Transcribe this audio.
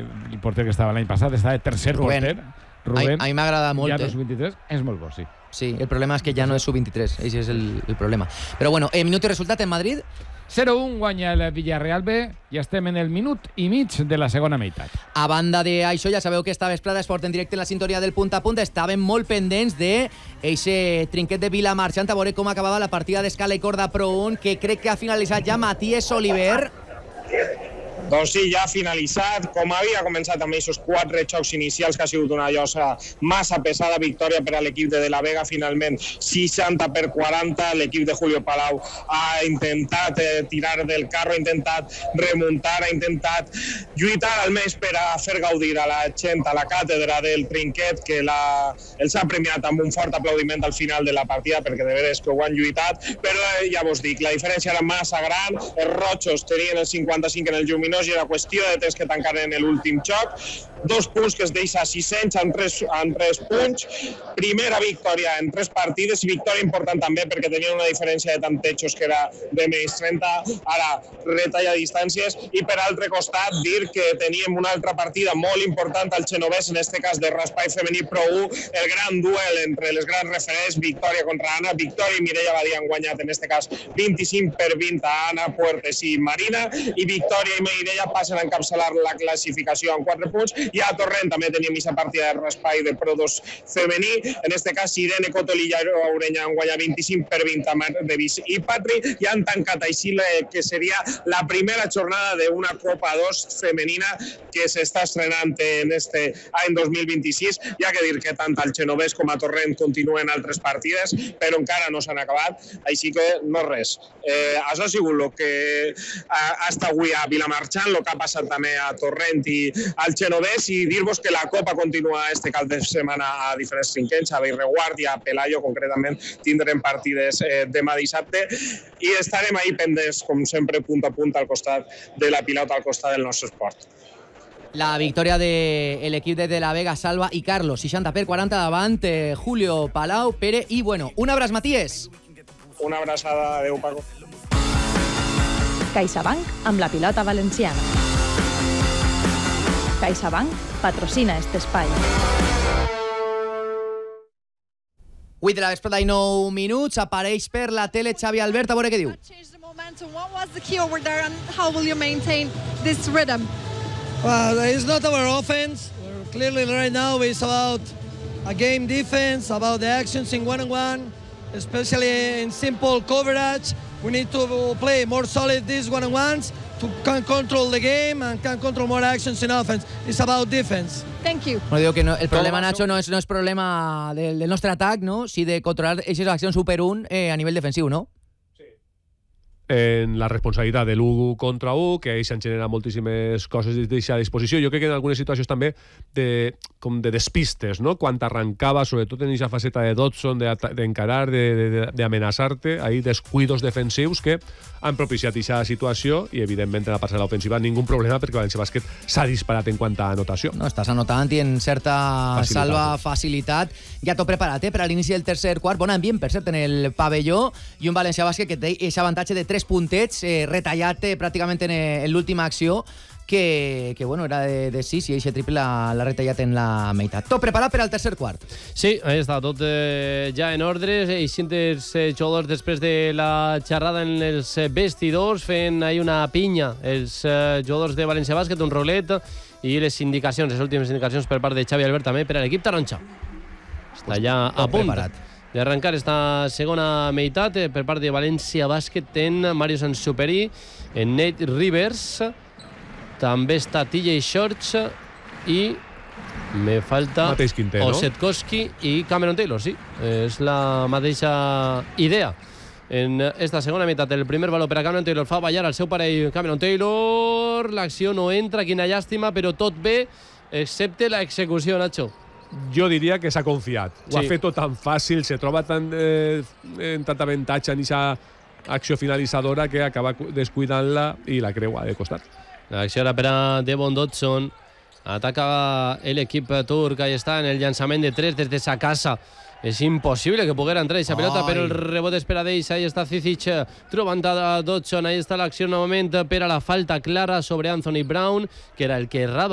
el porter que estava l'any passat, estava tercer porter. Rubén, a mi m'agrada molt. Ja no és sub-23, és molt bo, sí. Sí, el problema és que ja no és sub-23, això és el problema. Però bueno, minut i resultat en Madrid? 0-1 guanya el Villarreal B i estem en el minut i mig de la segona meitat. A banda d'això, ja sabeu que esta vesprada Esport en directe en la sintonia del Punt a Punt estàvem molt pendents d'eixe trinquet de Vilamarxant, a veure com acabava la partida d'Escala i Corda Pro 1, que crec que ha finalitzat ja Matías Oliver. Doncs sí, ja ha finalitzat. Com havia començat amb aquests 4 xocs inicials, que ha sigut una llosa massa pesada, victòria per a l'equip de la Vega, finalment 60-40. L'equip de Julio Palau ha intentat tirar del carro, ha intentat remuntar, ha intentat lluitar almenys per a fer gaudir a la gent, a la càtedra del trinquet, que els ha premiat amb un fort aplaudiment al final de la partida, perquè de veres que ho han lluitat, però ja vos dic, la diferència era massa gran, els rojos tenien el 55 en el lluminós, i era qüestió de temps que tancaren l'últim xoc. 2 punts que es deixa a 600 en 3 punts. Primera victòria en 3 partides i victòria important també perquè tenien una diferència de tantejos que era de menys 30. Ara retalla distàncies i per altre costat dir que teníem una altra partida molt important al Genovès, en este cas de Raspall femení Pro 1, el gran duel entre les grans referents, Victòria contra Anna. Victòria i Mireia Badia han guanyat en este cas 25-20 a Anna, Puertes i Marina, i Victòria i Mireia passen a encapçalar la classificació amb 4 punts. I a Torrent també teníem aquesta partida de Raspall de Pro 2 femení. En este cas, Irene Cotolilla i Orenya han guanyat 25-20 a Mardevis i Patri, i han tancat així que seria la primera jornada d'una Copa 2 femenina que s'està estrenant en este any 2026. Hi ha que dir que tant al Genovès com a Torrent continuen altres partides, però encara no s'han acabat, així que no res. Això ha sigut el que ha estat avui a Vilamarxant, el que ha passat també a Torrent i al Genovès, i dir-vos que la Copa continua este cap de setmana a diferents trinquets, a Bellreguard i a Pelayo, concretament tindrem partides demà dissabte, i estarem ahí pendents, com sempre, punt a punt al costat de la pilota, al costat del nostre esport. La victòria de l'equip de la Vega, Salva i Carlos, 60-40 davant Julio Palau, Pere i bueno. Un abraç, Matías. Una abraçada, adeu, Paco. CaixaBank amb la pilota valenciana. CaixaBank patrocina este espai. 8 de la vesprada i 9 minuts, apareix per la tele Xavi Albert, a veure què diu. What was the key over there and how will you maintain this rhythm? Well, it's not our offense. Clearly right now it's about a game defense, about the actions in one-on-one, especially in simple coverage. We need to play more solid these one-on-ones to can control the game and can control more actions in offense. It's about defense. Thank you. Bueno, digo que no, el problema, Nacho, no es problema del nostre atac, no? Sí de controlar aquestes accions super 1 a nivell defensiu, no? En la responsabilitat de l'1 contra 1, que ells han generat moltíssimes coses d'aquesta disposició. Jo crec que en algunes situacions també com de despistes, no? Quan arrancava, sobretot en aquesta faceta de Dodson, d'encarar, d'amenaçar-te, ahí descuidos defensius que han propiciat aquesta situació, i evidentment en la parcel·la ofensiva ningú problema, perquè València Bàsquet s'ha disparat en quant a anotació. No, estàs anotant i en certa facilitat. Ja tot preparat per a l'inici del tercer quart. Bon ambient, per cert, en el pavelló, i un València Bàsquet que té aquest avantatge de 3 puntets, retallat pràcticament en l'última acció, que bueno, era de 6 i aquest triple l'ha retallat en la meitat. Tot preparat per al tercer quart. Sí, ahí està, tot ja en ordre. I cintes jugadors després de la xerrada en els vestidors fent ahí una pinya. Els jugadors de València Bàsquet, un rolet, i les indicacions, les últimes indicacions per part de Xavi Albert també per a l'equip taronja. Està ja a punt d'arrencar esta segona meitat per part de València Bàsquet en Mario Sansuperi, en Nate Rivers, també està TJ Shorts i me falta Osetkowski i Cameron Taylor, sí, és la mateixa idea. En esta segona meitat, el primer valor per a Cameron Taylor fa ballar al seu parell Cameron Taylor, l'acció no entra, quina llàstima, però tot bé, excepte l'execució, Nacho. Jo diria que s'ha confiat. Ho ha fet tot tan fàcil, se troba en tant avantatge en aquesta acció finalitzadora que acaba descuidant-la i la creua de costat. L'acció era per a Devon Dodson. Ataca l'equip turc. Ahí està en el llançament de 3 des de sa casa. És impossible que poguera entrar aquesta pelota, però el rebot és per a d'ells. Ahí està Zizic trobant a Dodson. Ahí està l'acció novament per a la falta clara sobre Anthony Brown, que era el que errava